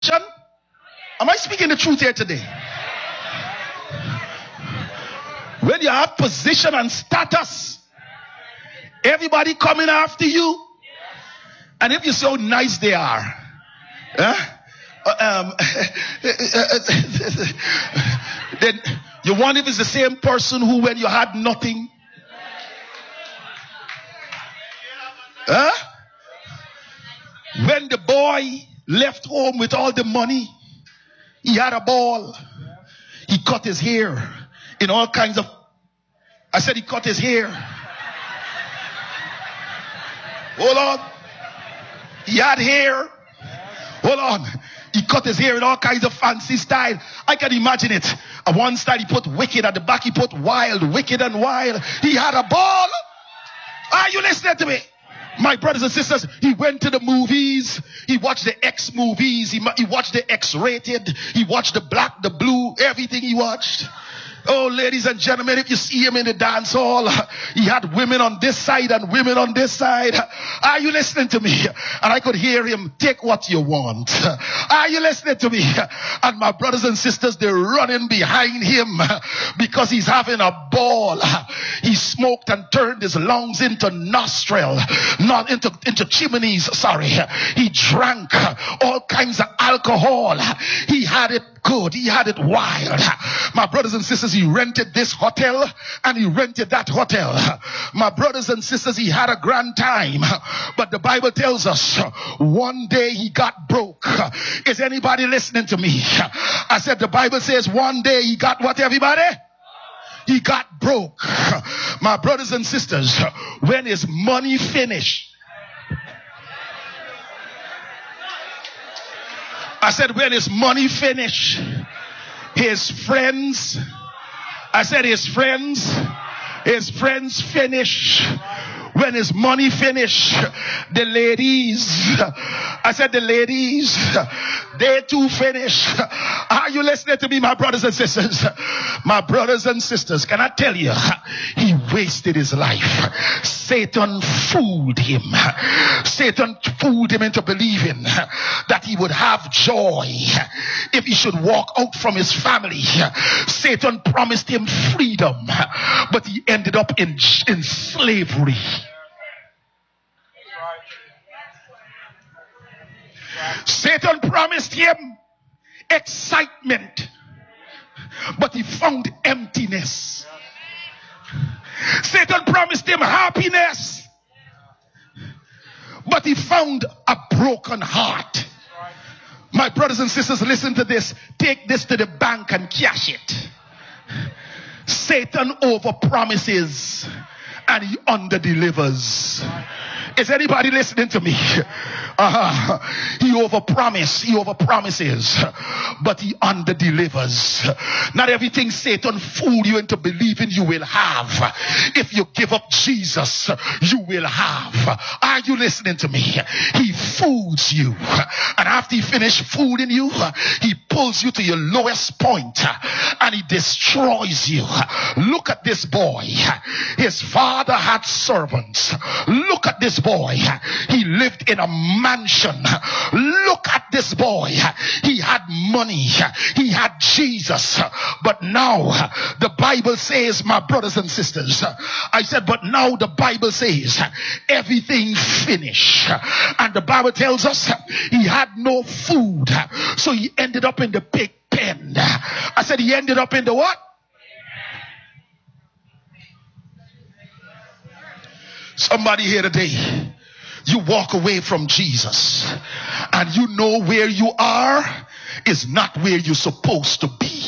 Am I speaking the truth here today? When you have position and status, everybody coming after you, and if you see how nice they are, then you wonder if it's the same person who, when you had nothing, when the boy left home with all the money, he had a ball. He cut his hair in all kinds of, I said he cut his hair. Hold on. He had hair. Hold on. He cut his hair in all kinds of fancy style. I can imagine it. At one side he put wicked, at the back he put wild, wicked and wild. He had a ball. Are you listening to me? My brothers and sisters, he went to the movies. He watched the X movies. He watched the X-rated. He watched the black, the blue, everything he watched. Oh, ladies and gentlemen, if you see him in the dance hall, he had women on this side and women on this side. Are you listening to me? And I could hear him, take what you want. Are you listening to me? And my brothers and sisters, they're running behind him because he's having a ball. He smoked and turned his lungs into nostril, not into chimneys, sorry. He drank all kinds of alcohol. He had it good. He had it wild. My brothers and sisters, he rented this hotel and he rented that hotel. My brothers and sisters, he had a grand time. But the Bible tells us one day he got broke. Is anybody listening to me? I said the Bible says one day he got what, everybody? He got broke. My brothers and sisters, when his money finished, I said when his money finished, his friends finished. When his money finished, the ladies, I said the ladies, they too finished. Are you listening to me, my brothers and sisters? My brothers and sisters, can I tell you, he wasted his life. Satan fooled him. Satan fooled him into believing that he would have joy if he should walk out from his family. Satan promised him freedom, but he ended up in slavery. Satan promised him excitement, but he found emptiness. Satan promised him happiness, but he found a broken heart. My brothers and sisters, listen to this. Take this to the bank and cash it. Satan overpromises and he underdelivers. Is anybody listening to me? He overpromises, but he underdelivers. Not everything Satan fooled you into believing you will have. If you give up Jesus, you will have. Are you listening to me? He fools you, and after he finishes fooling you, he pulls you to your lowest point and he destroys you. Look at this boy. His father had servants. Look at this boy. He lived in a mansion. Look at this boy. He had money. He had Jesus. But now the Bible says, my brothers and sisters, I said, but now the Bible says everything finished. And the Bible tells us he had no food. So he ended up in the pig pen. I said he ended up in the what? Somebody here today, you walk away from Jesus and you know where you are is not where you're supposed to be.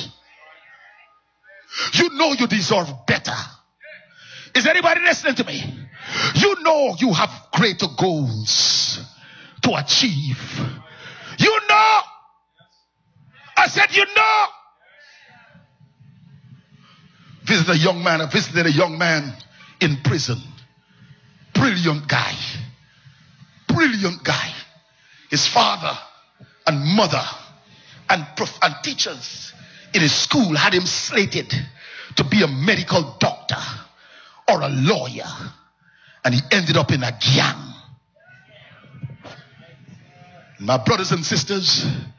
You know you deserve better. Is anybody listening to me? You know you have greater goals to achieve. You know. I said you know. Visited a young man in prison. Brilliant guy. His father and mother and teachers in his school had him slated to be a medical doctor or a lawyer, and he ended up in a gang. My brothers and sisters,